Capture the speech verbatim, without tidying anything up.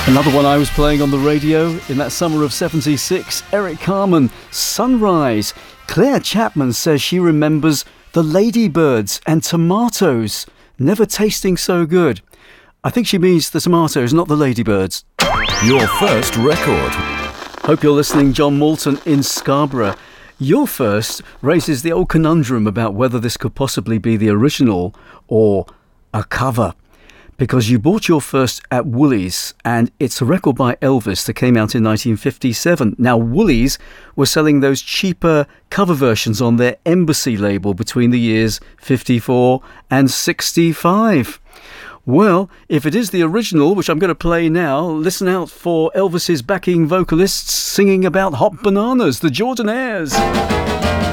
Another one I was playing on the radio in that summer of seventy-six, Eric Carmen, Sunrise. Claire Chapman says she remembers the Ladybirds and tomatoes never tasting so good. I think she means the tomatoes, not the ladybirds. Your first record. Hope you're listening, John Moulton in Scarborough. Your first raises the old conundrum about whether this could possibly be the original or a cover. Because you bought your first at Woolies, and it's a record by Elvis that came out in nineteen fifty-seven. Now, Woolies were selling those cheaper cover versions on their Embassy label between the years fifty-four and sixty-five. Well, if it is the original, which I'm going to play now, listen out for Elvis's backing vocalists singing about hot bananas, the Jordanaires.